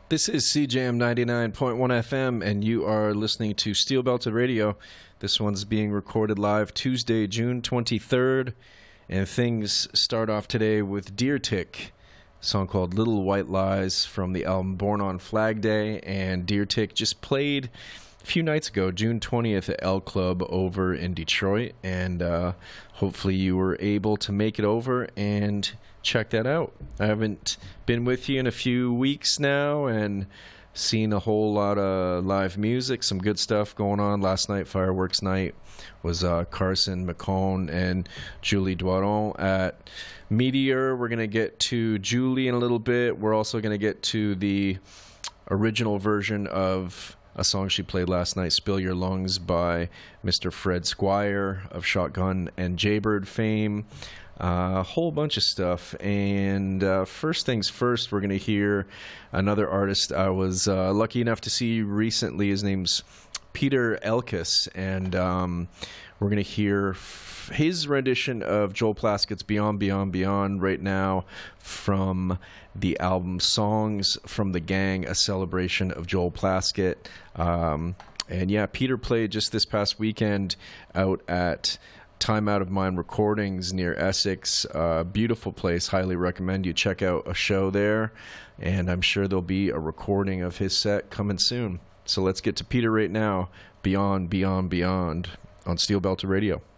This is CJM 99.1 FM, and you are listening to Steel Belted Radio. This one's being recorded live Tuesday, June 23rd, and things start off today with Deer Tick, a song called Little White Lies from the album Born on Flag Day, and Deer Tick just played a few nights ago, June 20th, at L Club over in Detroit, and hopefully you were able to make it over and check that out. I haven't been with you in a few weeks now and seen a whole lot of live music, some good stuff going on. Last night, fireworks night, was Carson McCone and Julie Doiron at Meteor. We're going to get to Julie in a little bit. We're also going to get to the original version of a song she played last night, Spill Your Lungs, by Mr. Fred Squire of Shotgun and Jaybird fame. A whole bunch of stuff, and first things first, we're going to hear another artist I was lucky enough to see recently. His name's Peter Elkis, and we're going to hear his rendition of Joel Plaskett's Beyond, Beyond, Beyond right now from the album Songs from the Gang, a celebration of Joel Plaskett. And yeah, Peter played just this past weekend out at Time Out of Mind Recordings near Essex. Beautiful place. Highly recommend you check out a show there, and I'm sure there'll be a recording of his set coming soon. So let's get to Peter right now. Beyond, Beyond, Beyond on Steel Belted Radio.